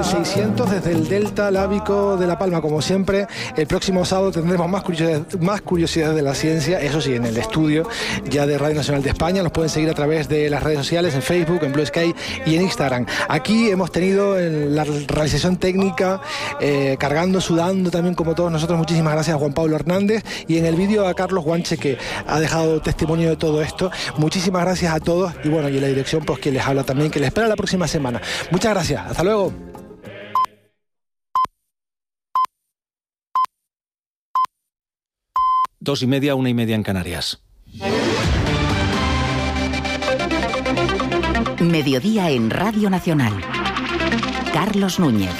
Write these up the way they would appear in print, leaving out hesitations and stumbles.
600 desde el Delta Lábico de La Palma, como siempre. El próximo sábado tendremos más curiosidades de la ciencia, eso sí, en el estudio ya de Radio Nacional de España. Nos pueden seguir a través de las redes sociales, en Facebook, en Blue Sky y en Instagram. Aquí hemos tenido la realización técnica, cargando, sudando también como todos nosotros. Muchísimas gracias a Juan Pablo Hernández, y en el vídeo a Carlos Guanche, que ha dejado testimonio de todo esto. Muchísimas gracias a todos, y bueno, y la dirección pues que les habla también, que les espera la próxima semana. Muchas gracias, hasta luego. 2:30, 1:30 en Canarias. Mediodía en Radio Nacional. Carlos Núñez.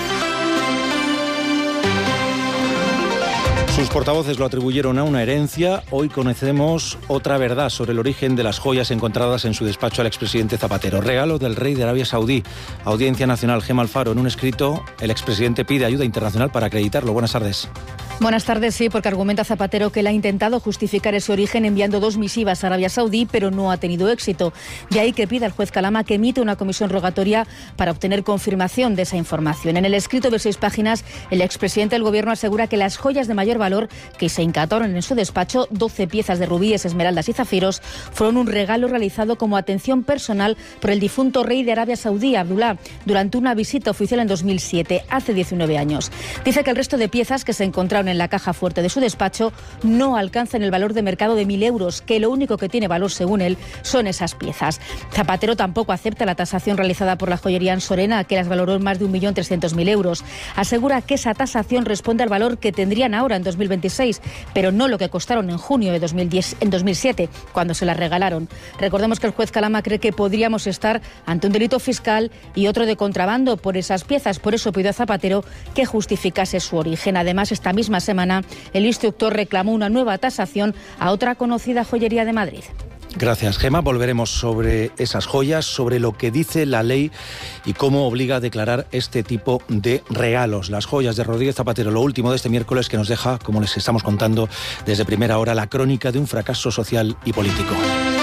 Sus portavoces lo atribuyeron a una herencia. Hoy conocemos otra verdad sobre el origen de las joyas encontradas en su despacho al expresidente Zapatero. Regalo del rey de Arabia Saudí. Audiencia Nacional, Gemma Alfaro. En un escrito, el expresidente pide ayuda internacional para acreditarlo. Buenas tardes. Buenas tardes, sí, porque argumenta Zapatero que él ha intentado justificar ese origen enviando 2 misivas a Arabia Saudí, pero no ha tenido éxito. De ahí que pida al juez Calama que emite una comisión rogatoria para obtener confirmación de esa información. En el escrito de 6 páginas, el expresidente del Gobierno asegura que las joyas de mayor valor que se incautaron en su despacho, 12 piezas de rubíes, esmeraldas y zafiros, fueron un regalo realizado como atención personal por el difunto rey de Arabia Saudí, Abdullah, durante una visita oficial en 2007, hace 19 años. Dice que el resto de piezas que se encontraron en la caja fuerte de su despacho no alcanzan el valor de mercado de 1.000 euros, que lo único que tiene valor, según él, son esas piezas. Zapatero tampoco acepta la tasación realizada por la joyería Ansorena, que las valoró en más de 1.300.000 euros. Asegura que esa tasación responde al valor que tendrían ahora en 2026, pero no lo que costaron en junio de 2007, cuando se las regalaron. Recordemos que el juez Calama cree que podríamos estar ante un delito fiscal y otro de contrabando por esas piezas. Por eso pidió a Zapatero que justificase su origen. Además, esta misma semana, el instructor reclamó una nueva tasación a otra conocida joyería de Madrid. Gracias, Gemma. Volveremos sobre esas joyas, sobre lo que dice la ley y cómo obliga a declarar este tipo de regalos. Las joyas de Rodríguez Zapatero, lo último de este miércoles, que nos deja, como les estamos contando desde primera hora, la crónica de un fracaso social y político.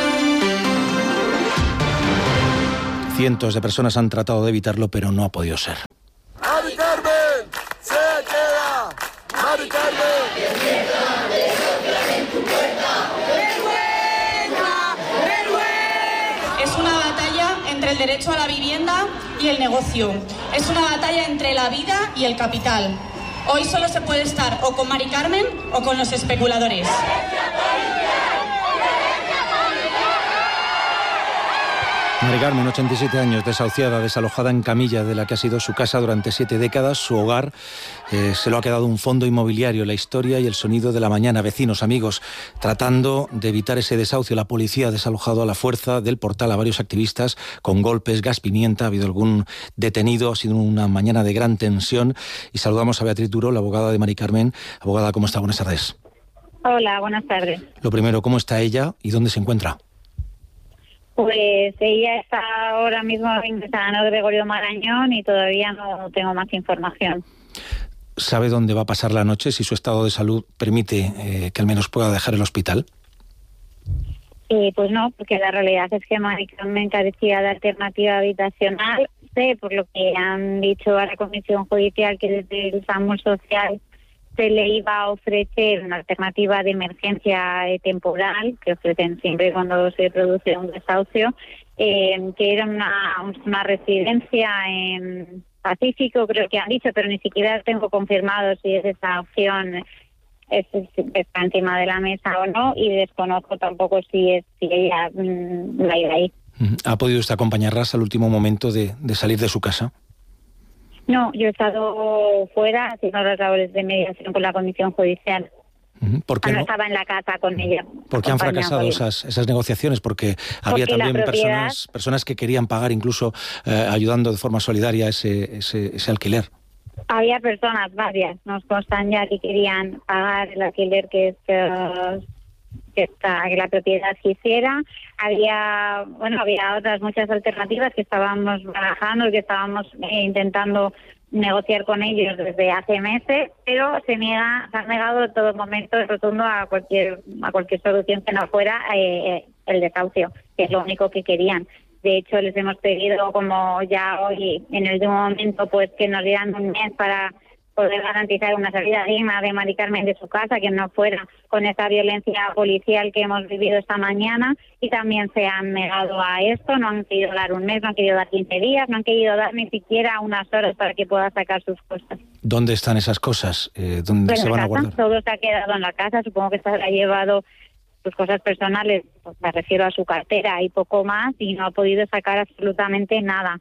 Cientos de personas han tratado de evitarlo, pero no ha podido ser. ¡Mari Carmen! ¡Se queda! ¡Mari Carmen! Entre el derecho a la vivienda y el negocio. Es una batalla entre la vida y el capital. Hoy solo se puede estar o con Mari Carmen o con los especuladores. Mari Carmen, 87 años, desahuciada, desalojada en camilla de la que ha sido su casa durante 7 décadas. Su hogar se lo ha quedado un fondo inmobiliario. La historia y el sonido de la mañana. Vecinos, amigos, tratando de evitar ese desahucio. La policía ha desalojado a la fuerza del Portal a varios activistas con golpes, gas pimienta. Ha habido algún detenido. Ha sido una mañana de gran tensión. Y saludamos a Beatriz Duro, la abogada de Mari Carmen. Abogada, ¿cómo está? Buenas tardes. Hola, buenas tardes. Lo primero, ¿cómo está ella y dónde se encuentra? Pues ella está ahora mismo ingresada en el Gregorio Marañón y todavía no tengo más información. ¿Sabe dónde va a pasar la noche? Si su estado de salud permite que al menos pueda dejar el hospital. Pues no, porque la realidad es que Mari Carmen carecía de alternativa habitacional. Sé, por lo que han dicho a la Comisión Judicial, que desde el SAMUR Social se le iba a ofrecer una alternativa de emergencia temporal, que ofrecen siempre cuando se produce un desahucio, que era una residencia en Pacífico, creo que han dicho, pero ni siquiera tengo confirmado si es esa opción está encima de la mesa o no, y desconozco tampoco si ella va a ir ahí. ¿Ha podido usted acompañarla hasta el último momento de salir de su casa? No, yo he estado fuera haciendo las labores de mediación con la Comisión Judicial. ¿Por qué no? Estaba en la casa con ella. ¿Por qué han fracasado esas negociaciones? Porque había también personas que querían pagar, incluso ayudando de forma solidaria ese alquiler. Había personas, varias, nos constan ya, que querían pagar el alquiler que la propiedad quisiera. Había otras muchas alternativas que estábamos barajando, que estábamos intentando negociar con ellos desde hace meses, pero se han negado en todo momento rotundo a cualquier solución que no fuera el desahucio, que es lo único que querían. De hecho, les hemos pedido, como ya hoy, en el último momento, pues que nos dieran un mes para poder garantizar una salida digna de Mari Carmen de su casa, que no fuera con esa violencia policial que hemos vivido esta mañana, y también se han negado a esto, no han querido dar un mes, no han querido dar 15 días, no han querido dar ni siquiera unas horas para que pueda sacar sus cosas. ¿Dónde están esas cosas? ¿Dónde se van a guardar? Todo se ha quedado en la casa, supongo que se ha llevado sus cosas personales, pues me refiero a su cartera y poco más, y no ha podido sacar absolutamente nada.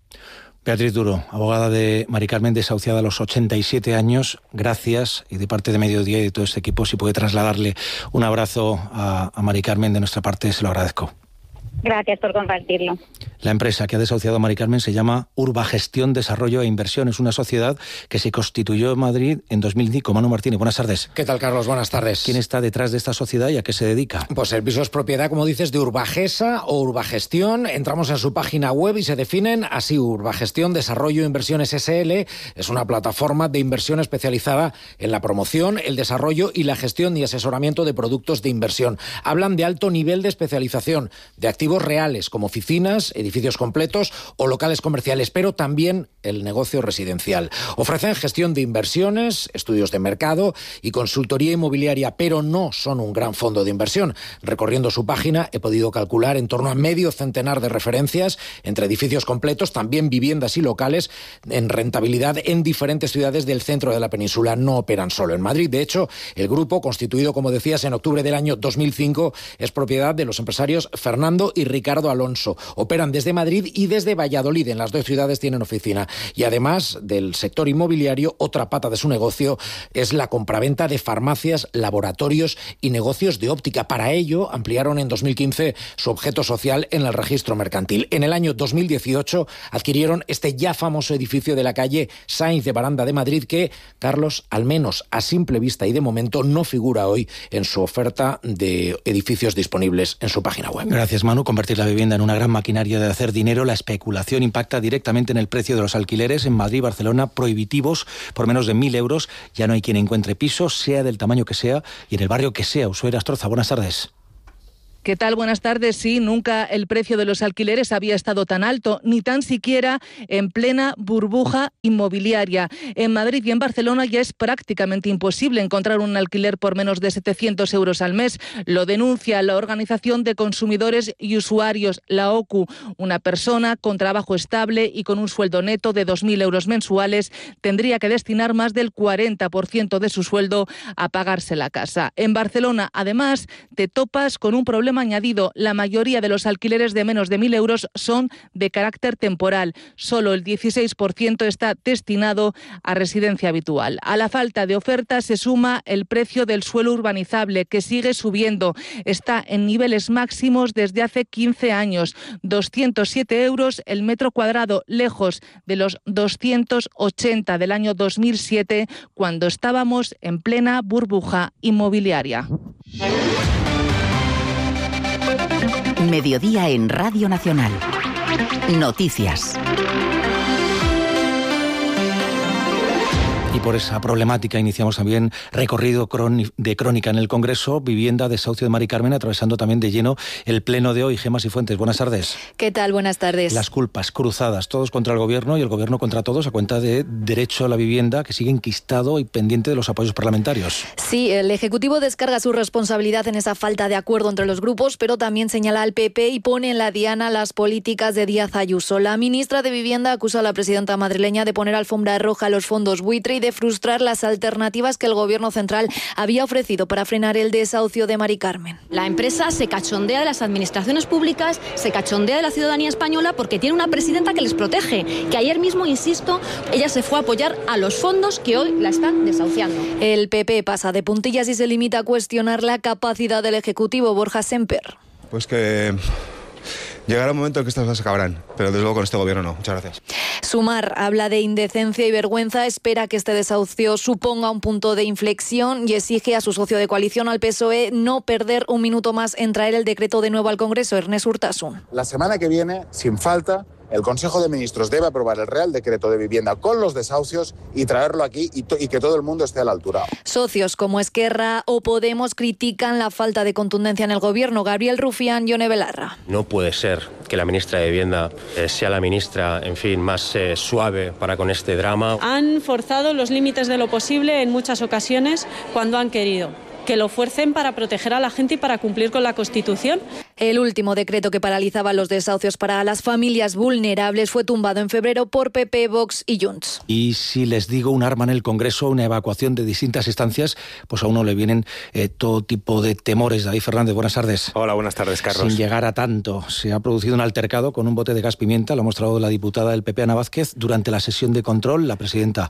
Beatriz Duro, abogada de Mari Carmen, desahuciada a los 87 años, gracias, y de parte de Mediodía y de todo este equipo, si puede trasladarle un abrazo a Mari Carmen de nuestra parte, se lo agradezco. Gracias por compartirlo. La empresa que ha desahuciado a Mari Carmen se llama Urbagestión Desarrollo e Inversión. Es una sociedad que se constituyó en Madrid en 2005. Manu Martínez, buenas tardes. ¿Qué tal, Carlos? Buenas tardes. ¿Quién está detrás de esta sociedad y a qué se dedica? Pues el piso es propiedad, como dices, de Urbagesa o Urbagestión. Entramos en su página web y se definen así: Urbagestión Desarrollo e Inversiones SL. Es una plataforma de inversión especializada en la promoción, el desarrollo y la gestión y asesoramiento de productos de inversión. Hablan de alto nivel de especialización, de activos reales como oficinas, edificios completos o locales comerciales, pero también el negocio residencial. Ofrecen gestión de inversiones, estudios de mercado y consultoría inmobiliaria, pero no son un gran fondo de inversión. Recorriendo su página he podido calcular en torno a medio centenar de referencias entre edificios completos, también viviendas y locales en rentabilidad en diferentes ciudades del centro de la península. No operan solo en Madrid. De hecho, el grupo, constituido, como decías, en octubre del año 2005, es propiedad de los empresarios Fernando y Ricardo Alonso. Operan desde Madrid y desde Valladolid. En las dos ciudades tienen oficina. Y además del sector inmobiliario, otra pata de su negocio es la compraventa de farmacias, laboratorios y negocios de óptica. Para ello, ampliaron en 2015 su objeto social en el registro mercantil. En el año 2018 adquirieron este ya famoso edificio de la calle Sainz de Baranda de Madrid que, Carlos, al menos a simple vista y de momento, no figura hoy en su oferta de edificios disponibles en su página web. Gracias, Manu. Convertir la vivienda en una gran maquinaria de hacer dinero. La especulación impacta directamente en el precio de los alquileres en Madrid y Barcelona, prohibitivos por menos de 1.000 euros. Ya no hay quien encuentre piso, sea del tamaño que sea y en el barrio que sea. Ushuaia Astroza, buenas tardes. ¿Qué tal? Buenas tardes. Sí, nunca el precio de los alquileres había estado tan alto, ni tan siquiera en plena burbuja inmobiliaria. En Madrid y en Barcelona ya es prácticamente imposible encontrar un alquiler por menos de 700 euros al mes. Lo denuncia la Organización de Consumidores y Usuarios, la OCU. Una persona con trabajo estable y con un sueldo neto de 2.000 euros mensuales tendría que destinar más del 40% de su sueldo a pagarse la casa. En Barcelona, además, te topas con un problema añadido. La mayoría de los alquileres de menos de 1.000 euros son de carácter temporal. Solo el 16% está destinado a residencia habitual. A la falta de oferta se suma el precio del suelo urbanizable, que sigue subiendo. Está en niveles máximos desde hace 15 años. 207 euros el metro cuadrado, lejos de los 280 del año 2007, cuando estábamos en plena burbuja inmobiliaria. Mediodía en Radio Nacional. Noticias. Y por esa problemática iniciamos también recorrido de crónica en el Congreso, vivienda, desahucio de Mari Carmen, atravesando también de lleno el pleno de hoy. Gemma Sifuentes, buenas tardes. ¿Qué tal? Buenas tardes. Las culpas cruzadas, todos contra el Gobierno y el Gobierno contra todos, a cuenta de derecho a la vivienda que sigue enquistado y pendiente de los apoyos parlamentarios. Sí, el Ejecutivo descarga su responsabilidad en esa falta de acuerdo entre los grupos, pero también señala al PP y pone en la diana las políticas de Díaz Ayuso. La ministra de Vivienda acusa a la presidenta madrileña de poner alfombra roja a los fondos buitre y de frustrar las alternativas que el Gobierno central había ofrecido para frenar el desahucio de Mari Carmen. La empresa se cachondea de las administraciones públicas, se cachondea de la ciudadanía española porque tiene una presidenta que les protege, que ayer mismo, insisto, ella se fue a apoyar a los fondos que hoy la están desahuciando. El PP pasa de puntillas y se limita a cuestionar la capacidad del Ejecutivo. Borja Semper. Pues que llegará un momento en que estas cosas acabarán, pero desde luego con este Gobierno no. Muchas gracias. Sumar habla de indecencia y vergüenza, espera que este desahucio suponga un punto de inflexión y exige a su socio de coalición, al PSOE, no perder un minuto más en traer el decreto de nuevo al Congreso. Ernest Urtasun. La semana que viene, sin falta, el Consejo de Ministros debe aprobar el Real Decreto de Vivienda con los desahucios y traerlo aquí y que todo el mundo esté a la altura. Socios como Esquerra o Podemos critican la falta de contundencia en el gobierno. Gabriel Rufián, Yone Belarra. No puede ser que la ministra de Vivienda sea la ministra, en fin, más suave para con este drama. Han forzado los límites de lo posible en muchas ocasiones cuando han querido. Que lo fuercen para proteger a la gente y para cumplir con la Constitución. El último decreto que paralizaba los desahucios para las familias vulnerables fue tumbado en febrero por PP, Vox y Junts. Y si les digo un arma en el Congreso, una evacuación de distintas instancias, pues a uno le vienen todo tipo de temores. David Fernández, buenas tardes. Hola, buenas tardes, Carlos. Sin llegar a tanto, se ha producido un altercado con un bote de gas pimienta, lo ha mostrado la diputada del PP, Ana Vázquez, durante la sesión de control. La presidenta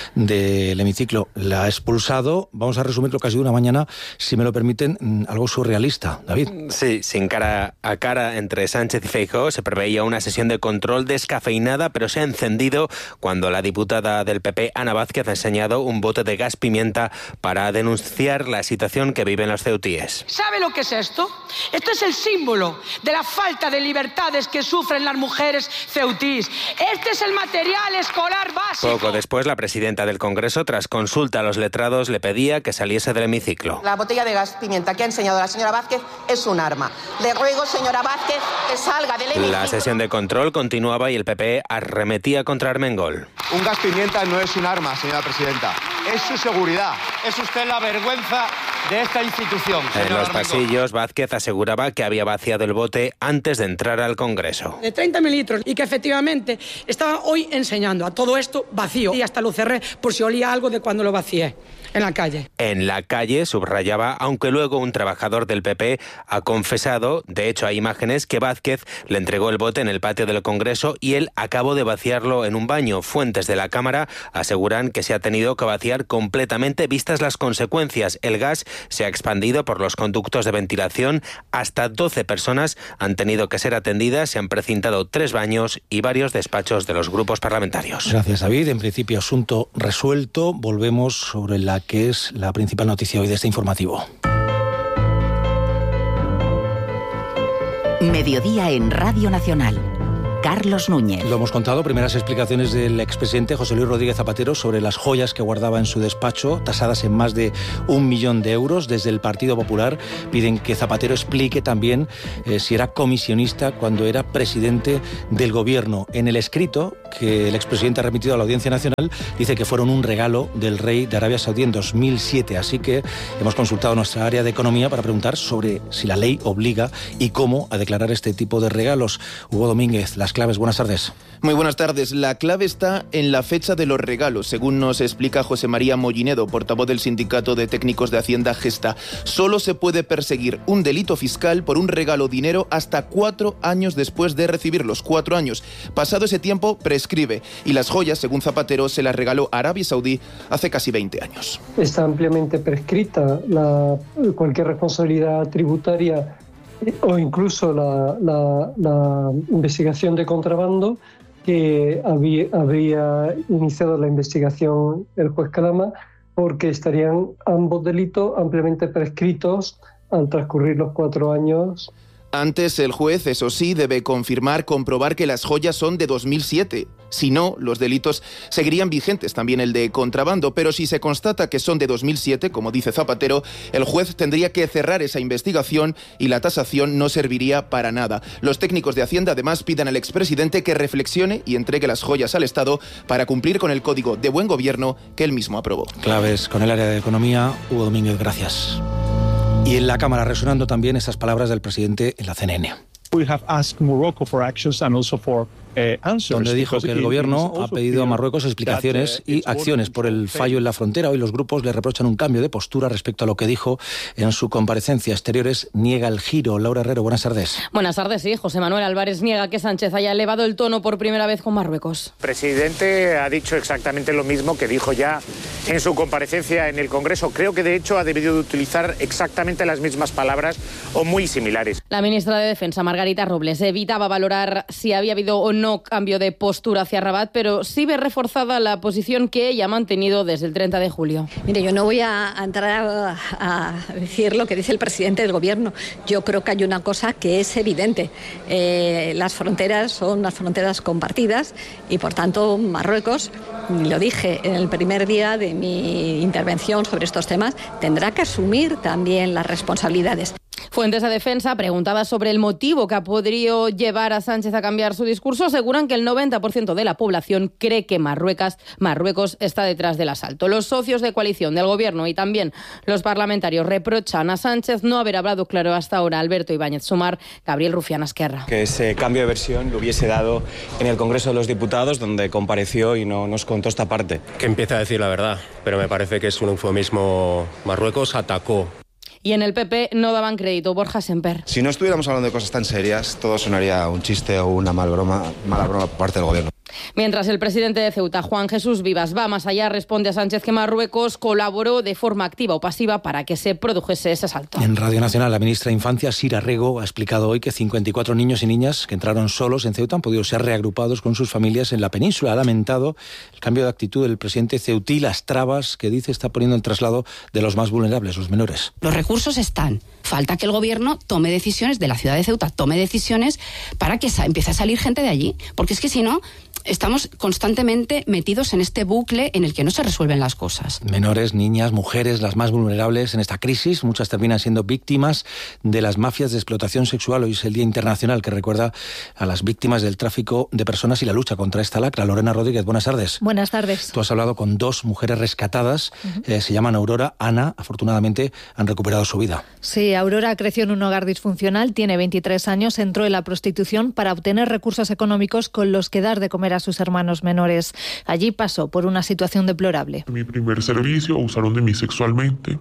del hemiciclo la ha expulsado. Vamos a resumir lo que ha sido una mañana, si me lo permiten, algo surrealista. David. Sí, sin cara a cara entre Sánchez y Feijóo se preveía una sesión de control descafeinada, pero se ha encendido cuando la diputada del PP, Ana Vázquez, ha enseñado un bote de gas pimienta para denunciar la situación que viven los ceutíes. ¿Sabe lo que es esto? Esto es el símbolo de la falta de libertades que sufren las mujeres ceutíes. Este es el material escolar básico. Poco después, la presidenta del Congreso, tras consulta a los letrados, le pedía que saliese del hemiciclo. La botella de gas pimienta que ha enseñado la señora Vázquez es un arma. Le ruego, señora Vázquez, que salga del hemiciclo. La sesión de control continuaba y el PP arremetía contra Armengol. Un gas pimienta no es un arma, señora presidenta. Es su seguridad. Es usted la vergüenza de esta institución. En los pasillos, Vázquez aseguraba que había vaciado el bote antes de entrar al Congreso. De 30 mililitros y que efectivamente estaba hoy enseñando a todo esto vacío. Y hasta lo cerré por si olía algo de cuando lo vacié en la calle. En la calle, subrayaba, aunque luego un trabajador del PP ha confesado, de hecho hay imágenes, que Vázquez le entregó el bote en el patio del Congreso y él acabó de vaciarlo en un baño. Fuentes de la Cámara aseguran que se ha tenido que vaciar completamente vistas las consecuencias. El gas se ha expandido por los conductos de ventilación. Hasta 12 personas han tenido que ser atendidas. Se han precintado 3 baños y varios despachos de los grupos parlamentarios. Gracias, David. En principio, asunto resuelto. Volvemos sobre la que es la principal noticia hoy de este informativo. Mediodía en Radio Nacional. Carlos Núñez. Lo hemos contado, primeras explicaciones del expresidente José Luis Rodríguez Zapatero sobre las joyas que guardaba en su despacho, tasadas en más de 1 millón de euros. Desde el Partido Popular piden que Zapatero explique también si era comisionista cuando era presidente del gobierno. En el escrito que el expresidente ha remitido a la Audiencia Nacional, dice que fueron un regalo del rey de Arabia Saudí en 2007. Así que hemos consultado nuestra área de economía para preguntar sobre si la ley obliga y cómo a declarar este tipo de regalos. Hugo Domínguez, las claves. Buenas tardes. Muy buenas tardes. La clave está en la fecha de los regalos, según nos explica José María Mollinedo, portavoz del Sindicato de Técnicos de Hacienda Gesta. Solo se puede perseguir un delito fiscal por un regalo dinero hasta 4 años después de recibirlos. 4 años. Pasado ese tiempo, prescribe. Y las joyas, según Zapatero, se las regaló a Arabia Saudí hace casi 20 años. Está ampliamente prescrita cualquier responsabilidad tributaria o incluso la investigación de contrabando que habría iniciado la investigación el juez Calama, porque estarían ambos delitos ampliamente prescritos al transcurrir los 4 años. Antes, el juez, eso sí, debe comprobar que las joyas son de 2007. Si no, los delitos seguirían vigentes, también el de contrabando. Pero si se constata que son de 2007, como dice Zapatero, el juez tendría que cerrar esa investigación y la tasación no serviría para nada. Los técnicos de Hacienda, además, piden al expresidente que reflexione y entregue las joyas al Estado para cumplir con el Código de Buen Gobierno que él mismo aprobó. Claves con el área de economía. Hugo Domínguez, gracias. Y en la Cámara resonando también estas palabras del presidente en la CNN. We have asked Morocco for actions and also for donde dijo que el gobierno ha pedido a Marruecos explicaciones y acciones por el fallo en la frontera. Hoy los grupos le reprochan un cambio de postura respecto a lo que dijo en su comparecencia. Exteriores niega el giro. Laura Herrero, buenas tardes. Buenas tardes, sí. José Manuel Álvarez niega que Sánchez haya elevado el tono por primera vez con Marruecos. El presidente ha dicho exactamente lo mismo que dijo ya en su comparecencia en el Congreso. Creo que de hecho ha debido de utilizar exactamente las mismas palabras o muy similares. La ministra de Defensa, Margarita Robles, evitaba valorar si había habido o no no cambio de postura hacia Rabat, pero sí ve reforzada la posición que ella ha mantenido desde el 30 de julio. Mire, yo no voy a entrar a decir lo que dice el presidente del Gobierno. Yo creo que hay una cosa que es evidente. Las fronteras son las fronteras compartidas y, por tanto, Marruecos, lo dije en el primer día de mi intervención sobre estos temas, tendrá que asumir también las responsabilidades. Fuentes de defensa, preguntadas sobre el motivo que ha podido llevar a Sánchez a cambiar su discurso, aseguran que el 90% de la población cree que Marruecos está detrás del asalto. Los socios de coalición del Gobierno y también los parlamentarios reprochan a Sánchez no haber hablado claro hasta ahora. Alberto Ibáñez Sumar, Gabriel Rufián Esquerra. Que ese cambio de versión lo hubiese dado en el Congreso de los Diputados, donde compareció y no nos contó esta parte. Que empiece a decir la verdad, pero me parece que es un eufemismo. Marruecos atacó. Y en el PP no daban crédito. Borja Semper. Si no estuviéramos hablando de cosas tan serias, todo sonaría un chiste o una mala broma por parte del Gobierno. Mientras el presidente de Ceuta, Juan Jesús Vivas, va más allá, responde a Sánchez que Marruecos colaboró de forma activa o pasiva para que se produjese ese asalto. En Radio Nacional, la ministra de Infancia, Sira Rego, ha explicado hoy que 54 niños y niñas que entraron solos en Ceuta han podido ser reagrupados con sus familias en la península. Ha lamentado el cambio de actitud del presidente ceutí, las trabas que dice está poniendo el traslado de los más vulnerables, los menores. Los recursos están. Falta que el Gobierno tome decisiones, de la ciudad de Ceuta, tome decisiones para que empiece a salir gente de allí. Porque es que si no, estamos constantemente metidos en este bucle en el que no se resuelven las cosas. Menores, niñas, mujeres, las más vulnerables en esta crisis. Muchas terminan siendo víctimas de las mafias de explotación sexual. Hoy es el Día Internacional que recuerda a las víctimas del tráfico de personas y la lucha contra esta lacra. Lorena Rodríguez, buenas tardes. Buenas tardes. Tú has hablado con 2 mujeres rescatadas. Se llaman Aurora, Ana. Afortunadamente han recuperado su vida. Sí, Aurora creció en un hogar disfuncional, tiene 23 años, entró en la prostitución para obtener recursos económicos con los que dar de comer a sus hermanos menores. Allí pasó por una situación deplorable. En mi primer servicio abusaron de mí sexualmente,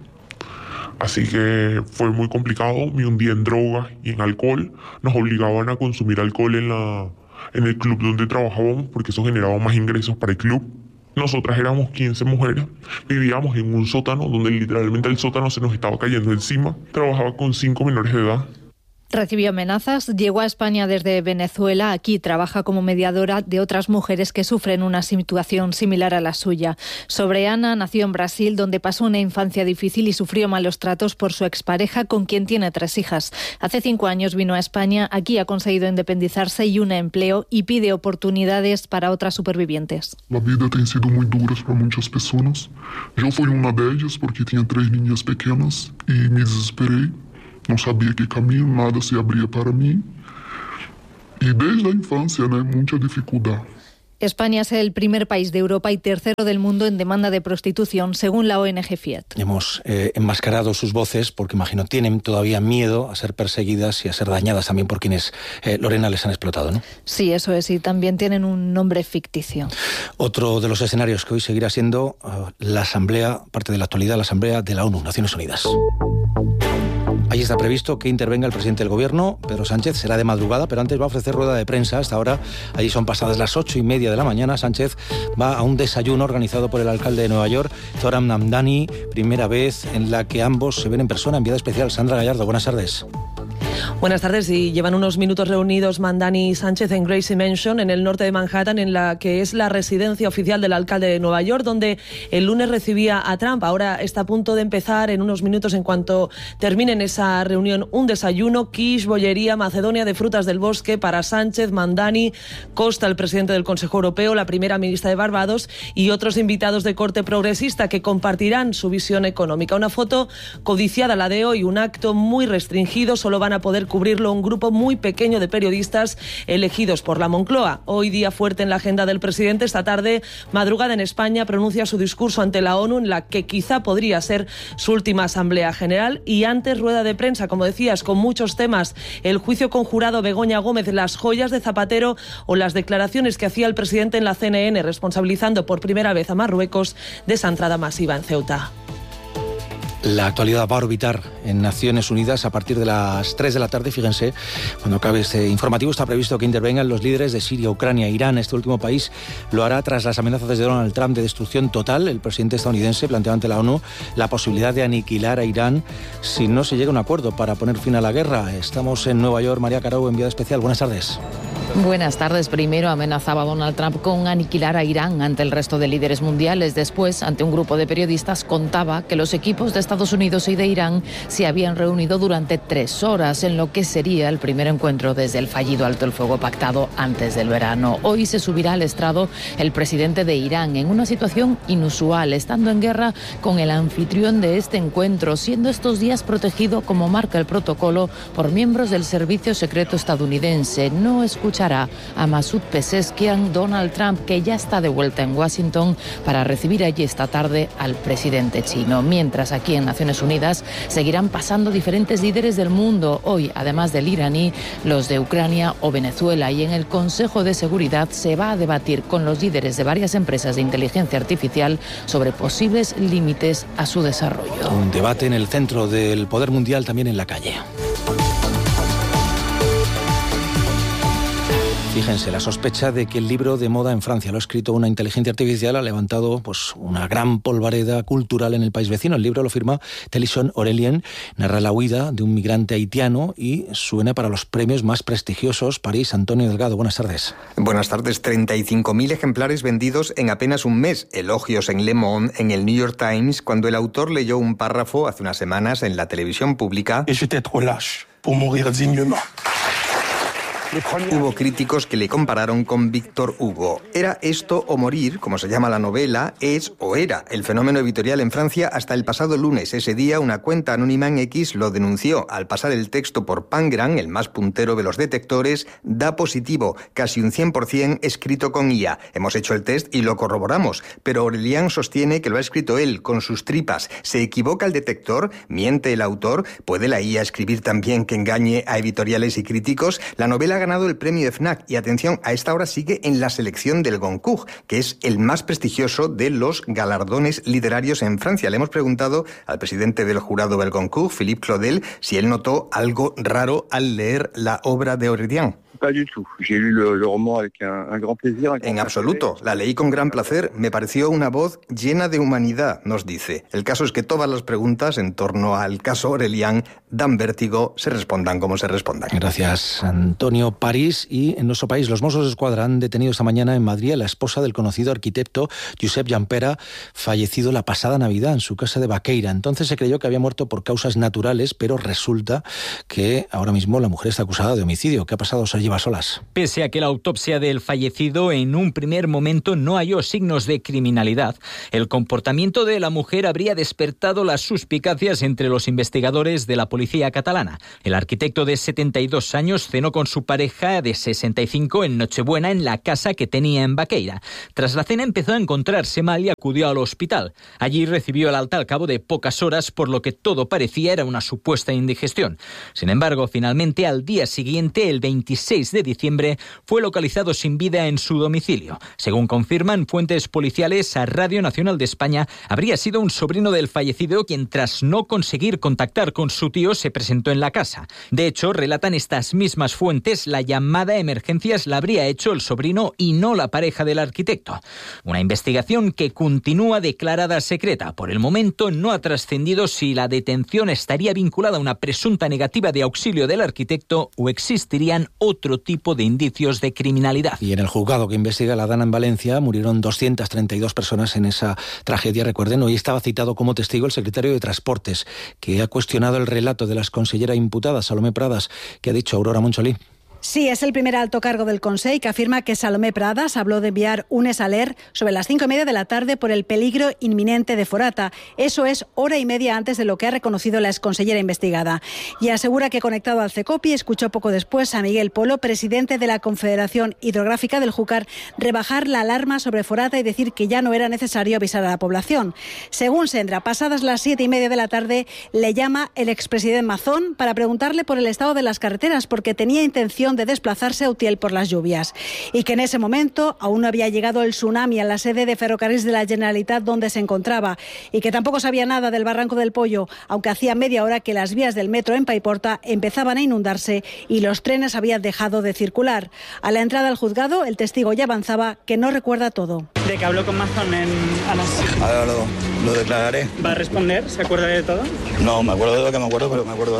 así que fue muy complicado. Me hundí en drogas y en alcohol. Nos obligaban a consumir alcohol en el club donde trabajábamos porque eso generaba más ingresos para el club. Nosotras éramos 15 mujeres, vivíamos en un sótano donde literalmente el sótano se nos estaba cayendo encima. Trabajaba con 5 menores de edad. Recibió amenazas, llegó a España desde Venezuela. Aquí trabaja como mediadora de otras mujeres que sufren una situación similar a la suya. Sobre Ana, nació en Brasil, donde pasó una infancia difícil y sufrió malos tratos por su expareja, con quien tiene 3 hijas. Hace 5 años vino a España, aquí ha conseguido independizarse y un empleo y pide oportunidades para otras supervivientes. La vida ha sido muy dura para muchas personas. Yo fui una de ellas porque tenía 3 niñas pequeñas y me desesperé. No sabía qué camino, nada se abría para mí. Y desde la infancia, mucha dificultad. España es el primer país de Europa y tercero del mundo en demanda de prostitución, según la ONG Fiat. Hemos enmascarado sus voces porque, imagino, tienen todavía miedo a ser perseguidas y a ser dañadas también por quienes, Lorena, les han explotado, ¿no? Sí, eso es, y también tienen un nombre ficticio. Otro de los escenarios que hoy seguirá siendo la Asamblea, parte de la actualidad, la Asamblea de la ONU, Naciones Unidas. Allí está previsto que intervenga el presidente del Gobierno, Pedro Sánchez. Será de madrugada, pero antes va a ofrecer rueda de prensa. Hasta ahora, allí son pasadas las 8:30 de la mañana. Sánchez va a un desayuno organizado por el alcalde de Nueva York, Zoran Mamdani. Primera vez en la que ambos se ven en persona. Enviada especial, Sandra Gallardo. Buenas tardes. Buenas tardes. Y llevan unos minutos reunidos Mamdani y Sánchez en Gracie Mansion, en el norte de Manhattan, en la que es la residencia oficial del alcalde de Nueva York, donde el lunes recibía a Trump. Ahora está a punto de empezar en unos minutos, en cuanto terminen esa reunión, un desayuno, quiche, bollería, macedonia de frutas del bosque para Sánchez, Mamdani, Costa, el presidente del Consejo Europeo, la primera ministra de Barbados y otros invitados de corte progresista que compartirán su visión económica. Una foto codiciada la de hoy, un acto muy restringido, solo van a poder cubrirlo un grupo muy pequeño de periodistas elegidos por la Moncloa. Hoy día fuerte en la agenda del presidente. Esta tarde, madrugada en España, pronuncia su discurso ante la ONU, en la que quizá podría ser su última asamblea general, y antes rueda de prensa, como decías, con muchos temas: el juicio conjurado Begoña Gómez, las joyas de Zapatero o las declaraciones que hacía el presidente en la CNN responsabilizando por primera vez a Marruecos de esa entrada masiva en Ceuta. La actualidad va a orbitar en Naciones Unidas a partir de las 3 de la tarde. Fíjense, cuando acabe este informativo está previsto que intervengan los líderes de Siria, Ucrania, Irán. Este último país lo hará tras las amenazas de Donald Trump de destrucción total. El presidente estadounidense planteó ante la ONU la posibilidad de aniquilar a Irán si no se llega a un acuerdo para poner fin a la guerra. Estamos en Nueva York. María Carau, enviada especial. Buenas tardes. Buenas tardes. Primero amenazaba Donald Trump con aniquilar a Irán ante el resto de líderes mundiales. Después, ante un grupo de periodistas, contaba que los equipos de Estados Unidos y de Irán se habían reunido durante 3 horas en lo que sería el primer encuentro desde el fallido alto el fuego pactado antes del verano. Hoy se subirá al estrado el presidente de Irán en una situación inusual, estando en guerra con el anfitrión de este encuentro, siendo estos días protegido, como marca el protocolo, por miembros del servicio secreto estadounidense. No escuchará a Masoud Pezeshkian Donald Trump, que ya está de vuelta en Washington para recibir allí esta tarde al presidente chino. Mientras aquí en Naciones Unidas seguirán pasando diferentes líderes del mundo. Hoy, además del iraní, los de Ucrania o Venezuela. Y en el Consejo de Seguridad se va a debatir con los líderes de varias empresas de inteligencia artificial sobre posibles límites a su desarrollo. Un debate en el centro del poder mundial, también en la calle. Fíjense, la sospecha de que el libro de moda en Francia lo ha escrito una inteligencia artificial ha levantado una gran polvareda cultural en el país vecino. El libro lo firma Télisson Aurélien, narra la huida de un migrante haitiano y suena para los premios más prestigiosos. París, Antonio Delgado, buenas tardes. Buenas tardes. 35.000 ejemplares vendidos en apenas un mes. Elogios en Le Monde, en el New York Times, cuando el autor leyó un párrafo hace unas semanas en la televisión pública. J'étais trop lâche pour mourir dignement. Hubo críticos que le compararon con Víctor Hugo. Era esto o morir, como se llama la novela, es o era el fenómeno editorial en Francia hasta el pasado lunes. Ese día una cuenta anónima en X lo denunció. Al pasar el texto por Pangram, el más puntero de los detectores, da positivo, casi un 100% escrito con IA. Hemos hecho el test y lo corroboramos, pero Aurélien sostiene que lo ha escrito él, con sus tripas. ¿Se equivoca el detector? ¿Miente el autor? ¿Puede la IA escribir también que engañe a editoriales y críticos? La novela ha ganado el premio de FNAC y, atención, a esta hora sigue en la selección del Goncourt, que es el más prestigioso de los galardones literarios en Francia. Le hemos preguntado al presidente del jurado del Goncourt, Philippe Claudel, si él notó algo raro al leer la obra de Aurélien. En absoluto, la leí con gran placer, me pareció una voz llena de humanidad, nos dice. El caso es que todas las preguntas en torno al caso Aurélien dan vértigo, se respondan como se respondan. Gracias, Antonio. París y en nuestro país, los Mossos d'Esquadra han detenido esta mañana en Madrid a la esposa del conocido arquitecto Josep Llampera, fallecido la pasada Navidad en su casa de Baqueira. Entonces se creyó que había muerto por causas naturales, pero resulta que ahora mismo la mujer está acusada de homicidio. ¿Qué ha pasado, Sergi Basolas? Pese a que la autopsia del fallecido en un primer momento no halló signos de criminalidad, el comportamiento de la mujer habría despertado las suspicacias entre los investigadores de la policía catalana. El arquitecto de 72 años cenó con su pareja de 65 en Nochebuena en la casa que tenía en Baqueira. Tras la cena empezó a encontrarse mal y acudió al hospital. Allí recibió el alta al cabo de pocas horas, por lo que todo parecía era una supuesta indigestión. Sin embargo, finalmente al día siguiente, el 26 de diciembre, fue localizado sin vida en su domicilio. Según confirman fuentes policiales a Radio Nacional de España, habría sido un sobrino del fallecido quien, tras no conseguir contactar con su tío, se presentó en la casa. De hecho, relatan estas mismas fuentes, la llamada a emergencias la habría hecho el sobrino y no la pareja del arquitecto. Una investigación que continúa declarada secreta. Por el momento no ha trascendido si la detención estaría vinculada a una presunta negativa de auxilio del arquitecto o existirían otro tipo de indicios de criminalidad. Y en el juzgado que investiga la Dana en Valencia murieron 232 personas en esa tragedia. Recuerden, hoy estaba citado como testigo el secretario de Transportes, que ha cuestionado el relato de la exconsellera imputada, Salomé Pradas. ¿Qué ha dicho Aurora Moncholí? Sí, es el primer alto cargo del Consell que afirma que Salomé Pradas habló de enviar un ESALER sobre las 5:30 de la tarde por el peligro inminente de Forata. Eso es hora y media antes de lo que ha reconocido la exconsellera investigada. Y asegura que, conectado al CECOPI, escuchó poco después a Miguel Polo, presidente de la Confederación Hidrográfica del Júcar, rebajar la alarma sobre Forata y decir que ya no era necesario avisar a la población. Según Sendra, pasadas las 7:30 de la tarde, le llama el expresidente Mazón para preguntarle por el estado de las carreteras, porque tenía intención de desplazarse a Utiel por las lluvias, y que en ese momento aún no había llegado el tsunami a la sede de Ferrocarrils de la Generalitat donde se encontraba, y que tampoco sabía nada del Barranco del Pollo, aunque hacía media hora que las vías del metro en Paiporta empezaban a inundarse y los trenes habían dejado de circular. A la entrada al juzgado, el testigo ya avanzaba que no recuerda todo. De que habló con Mazón a las... Ahora lo declararé. ¿Va a responder? ¿Se acuerda de todo? No, me acuerdo de lo que me acuerdo, pero me acuerdo.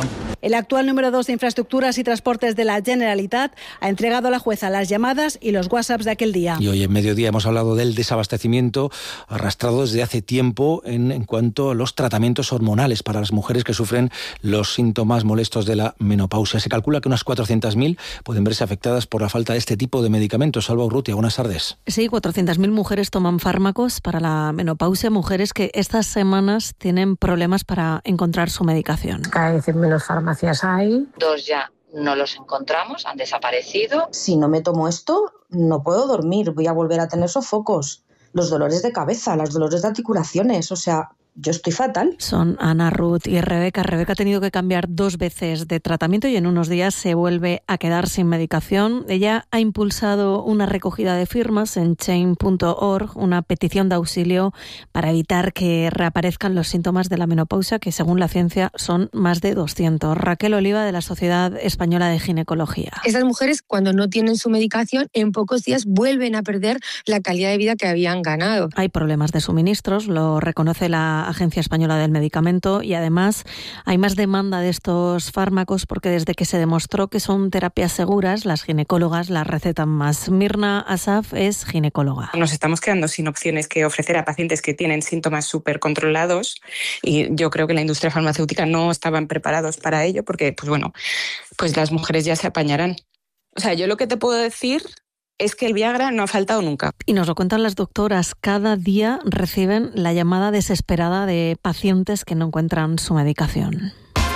El actual número 2 de Infraestructuras y Transportes de la Generalitat ha entregado a la jueza las llamadas y los WhatsApps de aquel día. Y hoy en Mediodía hemos hablado del desabastecimiento arrastrado desde hace tiempo en cuanto a los tratamientos hormonales para las mujeres que sufren los síntomas molestos de la menopausia. Se calcula que unas 400.000 pueden verse afectadas por la falta de este tipo de medicamentos. Salva Urrutia, buenas tardes. Sí, 400.000 mujeres toman fármacos para la menopausia, mujeres que estas semanas tienen problemas para encontrar su medicación. Cada vez menos farmacias hay. 2 ya no los encontramos, han desaparecido. Si no me tomo esto, no puedo dormir, voy a volver a tener sofocos, los dolores de cabeza, los dolores de articulaciones, o sea, yo estoy fatal. Son Ana, Ruth y Rebeca. Rebeca ha tenido que cambiar 2 veces de tratamiento y en unos días se vuelve a quedar sin medicación. Ella ha impulsado una recogida de firmas en change.org, una petición de auxilio para evitar que reaparezcan los síntomas de la menopausia, que según la ciencia son más de 200. Raquel Oliva, de la Sociedad Española de Ginecología. Estas mujeres, cuando no tienen su medicación, en pocos días vuelven a perder la calidad de vida que habían ganado. Hay problemas de suministros, lo reconoce la Agencia Española del Medicamento, y además hay más demanda de estos fármacos porque desde que se demostró que son terapias seguras, las ginecólogas las recetan más. Mirna Asaf es ginecóloga. Nos estamos quedando sin opciones que ofrecer a pacientes que tienen síntomas súper controlados, y yo creo que la industria farmacéutica no estaban preparados para ello porque, pues las mujeres ya se apañarán. O sea, yo lo que te puedo decir es que el Viagra no ha faltado nunca. Y nos lo cuentan las doctoras. Cada día reciben la llamada desesperada de pacientes que no encuentran su medicación.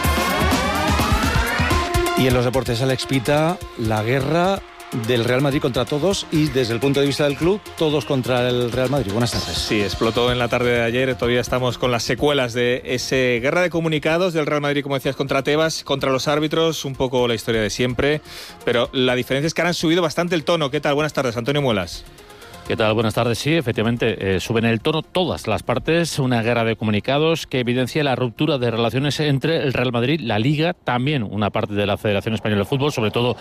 Y en los deportes, Alex Pita, la guerra del Real Madrid contra todos, y desde el punto de vista del club, todos contra el Real Madrid. Buenas tardes. Sí, explotó en la tarde de ayer. Todavía estamos con las secuelas de ese guerra de comunicados del Real Madrid, como decías, contra Tebas, contra los árbitros, un poco la historia de siempre, pero la diferencia es que ahora han subido bastante el tono. ¿Qué tal? Buenas tardes, Antonio Muelas. ¿Qué tal? Buenas tardes. Sí, efectivamente, suben el tono todas las partes. Una guerra de comunicados que evidencia la ruptura de relaciones entre el Real Madrid, la Liga, también una parte de la Federación Española de Fútbol, sobre todo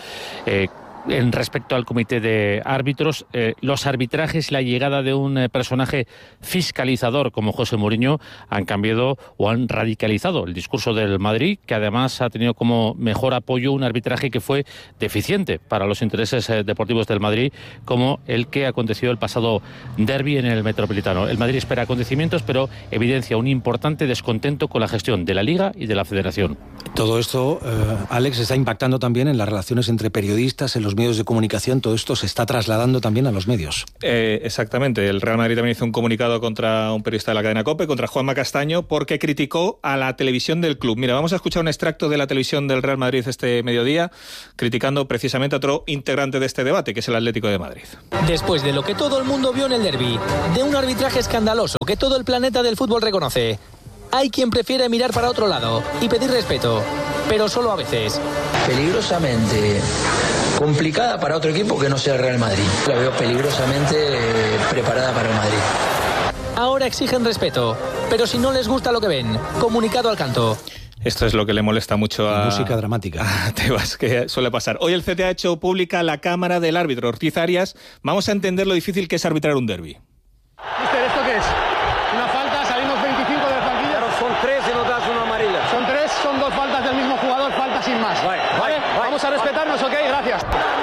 en respecto al comité de árbitros. Los arbitrajes y la llegada de un personaje fiscalizador como José Mourinho han cambiado o han radicalizado el discurso del Madrid, que además ha tenido como mejor apoyo un arbitraje que fue deficiente para los intereses deportivos del Madrid, como el que aconteció el pasado derbi en el Metropolitano. El Madrid espera acontecimientos, pero evidencia un importante descontento con la gestión de la Liga y de la Federación. Todo esto, Alex, está impactando también en las relaciones entre periodistas, en los medios de comunicación. Todo esto se está trasladando también a los medios. Exactamente. El Real Madrid también hizo un comunicado contra un periodista de la cadena COPE, contra Juanma Castaño, porque criticó a la televisión del club. Mira, vamos a escuchar un extracto de la televisión del Real Madrid este mediodía, criticando precisamente a otro integrante de este debate, que es el Atlético de Madrid. Después de lo que todo el mundo vio en el derbi, de un arbitraje escandaloso que todo el planeta del fútbol reconoce, hay quien prefiere mirar para otro lado y pedir respeto, pero solo a veces. Peligrosamente complicada para otro equipo que no sea el Real Madrid. La veo peligrosamente preparada para el Madrid. Ahora exigen respeto, pero si no les gusta lo que ven, comunicado al canto. Esto es lo que le molesta mucho a... música dramática. A Tebas, que suele pasar. Hoy el CTA ha hecho pública la cámara del árbitro Ortiz Arias. Vamos a entender lo difícil que es arbitrar un derbi. Mister, ¿esto qué es? ¿Una falta? ¿Salimos 25 de la banquilla? Claro, son 3 y nos das una amarilla. Son 3, son 2 faltas del mismo jugador, falta sin más. ¿Vale? Vamos a respetarnos, ¿ok? Gracias.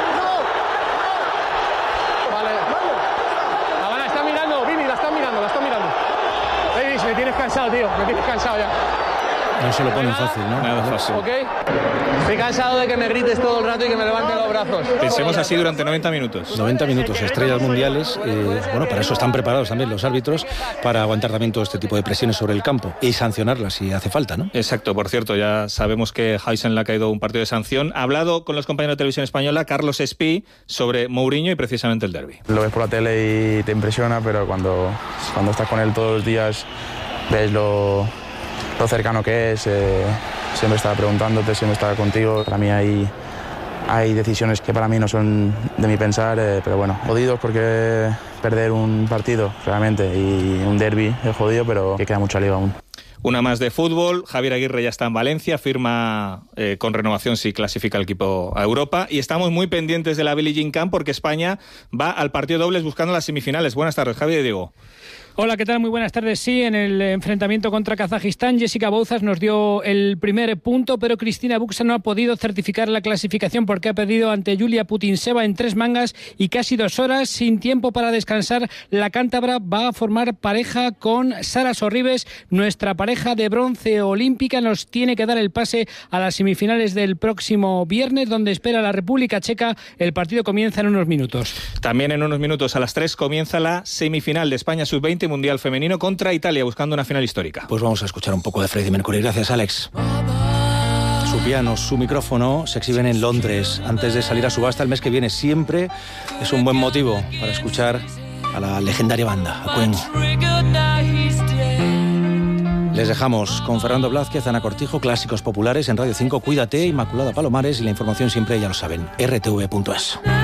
Vale. La está mirando, Vini, la está mirando. Davis, me tienes cansado, tío, me tienes cansado ya. No se lo ponen fácil, ¿no? Nada fácil. ¿Ok? Estoy cansado de que me grites todo el rato y que me levanten los brazos. Pensemos así durante 90 minutos. 90 minutos, estrellas mundiales. Bueno, para eso están preparados también los árbitros, para aguantar también todo este tipo de presiones sobre el campo y sancionarlas si hace falta, ¿no? Exacto. Por cierto, ya sabemos que Heisen le ha caído un partido de sanción. Ha hablado con los compañeros de televisión española, Carlos Espí, sobre Mourinho y precisamente el derbi. Lo ves por la tele y te impresiona, pero cuando estás con él todos los días, ves lo cercano que es, siempre está preguntándote, siempre está contigo. Para mí hay decisiones que para mí no son de mi pensar, pero bueno, jodidos porque perder un partido realmente y un derbi es jodido, pero que queda mucha liga aún. Una más de fútbol. Javier Aguirre ya está en Valencia, firma con renovación si clasifica el equipo a Europa, y estamos muy pendientes de la Billie Jean Camp porque España va al partido dobles buscando las semifinales. Buenas tardes, Javier y Diego. Hola, ¿qué tal? Muy buenas tardes. Sí, en el enfrentamiento contra Kazajistán, Jessica Bouzas nos dio el primer punto, pero Cristina Buxa no ha podido certificar la clasificación porque ha perdido ante Yulia Putintseva en 3 mangas y casi 2 horas. Sin tiempo para descansar, la cántabra va a formar pareja con Sara Sorribes. Nuestra pareja de bronce olímpica nos tiene que dar el pase a las semifinales del próximo viernes, donde espera la República Checa. El partido comienza en unos minutos. También en unos minutos, a las 3, comienza la semifinal de España Sub-20 Mundial Femenino contra Italia, buscando una final histórica. Pues vamos a escuchar un poco de Freddie Mercury. Gracias, Alex. Su piano, su micrófono se exhiben en Londres antes de salir a subasta el mes que viene. Siempre es un buen motivo para escuchar a la legendaria banda, a Queen. Les dejamos con Fernando Blázquez, Ana Cortijo, Clásicos Populares en Radio 5. Cuídate, Inmaculada Palomares, y la información siempre, ya lo saben, rtv.es.